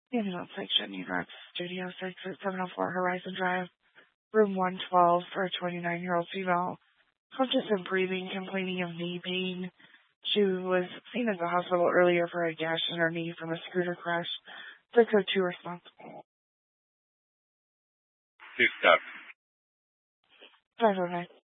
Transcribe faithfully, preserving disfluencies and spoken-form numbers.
Ambulance section, New York Studio six at seven oh four Horizon Drive, room one twelve for a twenty-nine-year-old female. Conscious and breathing, complaining of knee pain. She was seen at the hospital earlier for a gash in her knee from a scooter crash. six oh two responsible. Two step. five oh nine.